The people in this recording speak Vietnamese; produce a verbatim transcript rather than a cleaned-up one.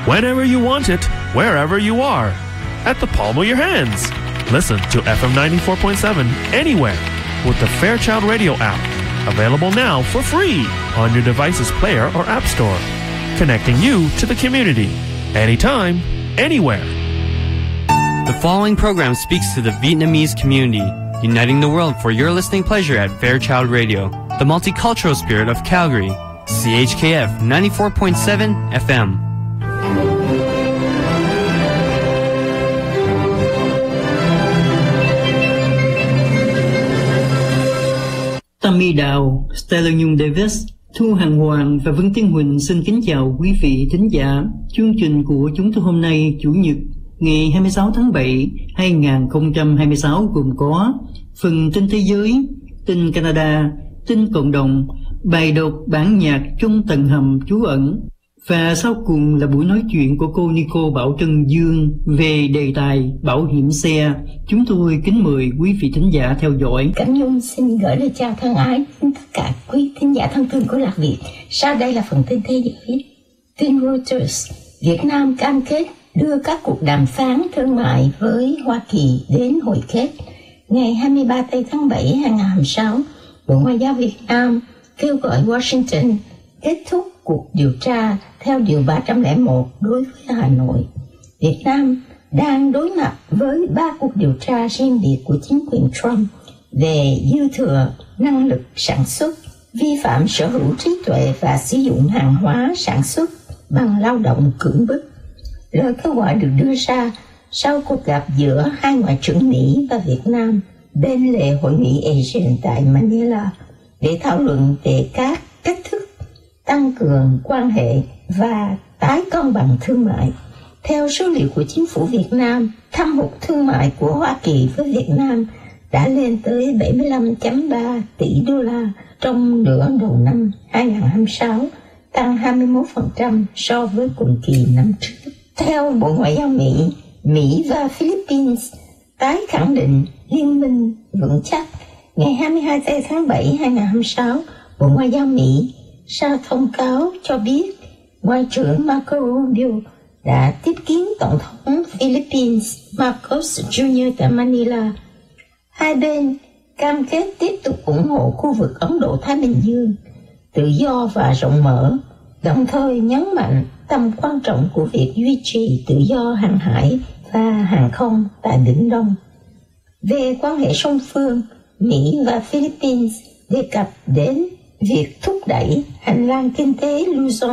whenever you want it, wherever you are, at the palm of your hands. Listen to F M ninety-four point seven anywhere with the Fairchild Radio app, available now for free on your device's player or app store, connecting you to the community anytime, anywhere. The following program speaks to the Vietnamese community, uniting the world for your listening pleasure at Fairchild Radio, the multicultural spirit of Calgary. C H K F ninety-four point seven F M. Tammy Đào, Stella Nhung Davis, Thu Hằng Hoàng và Vân Tiên Huỳnh xin kính chào quý vị thính giả. Chương trình của chúng tôi hôm nay, Chủ nhật, ngày hai mươi sáu tháng bảy năm hai nghìn không trăm hai mươi sáu gồm có phần tin thế giới, tin Canada, tin cộng đồng, bài đọc bản nhạc trong tầng hầm trú ẩn, và sau cùng là buổi nói chuyện của cô Nico Bảo Trân Dương về đề tài bảo hiểm xe. Chúng tôi kính mời quý vị thính giả theo dõi. Cẩm Nhung xin gửi lời chào thân ái đến tất cả quý thính giả thân thương của Lạc Việt. Sau đây là phần tin thế giới. Tin Reuters, Việt Nam cam kết đưa các cuộc đàm phán thương mại với Hoa Kỳ đến hồi kết. Ngày hai mươi ba tháng bảy năm hai nghìn không trăm hai mươi sáu, Bộ Ngoại giao Việt Nam kêu gọi Washington kết thúc cuộc điều tra theo Điều ba trăm lẻ một đối với Hà Nội. Việt Nam đang đối mặt với ba cuộc điều tra riêng biệt của chính quyền Trump về dư thừa năng lực sản xuất, vi phạm sở hữu trí tuệ và sử dụng hàng hóa sản xuất bằng lao động cưỡng bức. Lời kêu gọi được đưa ra sau cuộc gặp giữa hai ngoại trưởng Mỹ và Việt Nam bên lề hội nghị ASEAN tại Manila để thảo luận về các cách thức tăng cường quan hệ và tái cân bằng thương mại. Theo số liệu của chính phủ Việt Nam, thâm hụt thương mại của Hoa Kỳ với Việt Nam đã lên tới bảy mươi lăm phẩy ba tỷ đô la trong nửa đầu năm hai nghìn không trăm hai mươi sáu, tăng hai mươi mốt phần trăm so với cùng kỳ năm trước. Theo Bộ Ngoại giao Mỹ, Mỹ và Philippines tái khẳng định liên minh vững chắc. Ngày hai mươi hai tháng bảy năm hai nghìn không trăm hai mươi sáu, Bộ Ngoại giao Mỹ ra thông cáo cho biết Ngoại trưởng Marco Rubio đã tiếp kiến Tổng thống Philippines Marcos Junior tại Manila. Hai bên cam kết tiếp tục ủng hộ khu vực Ấn Độ-Thái Bình Dương tự do và rộng mở, đồng thời nhấn mạnh tầm quan trọng của việc duy trì tự do hàng hải và hàng không tại Biển Đông. Về quan hệ song phương, Mỹ và Philippines đề cập đến việc thúc đẩy hành lang kinh tế Luzon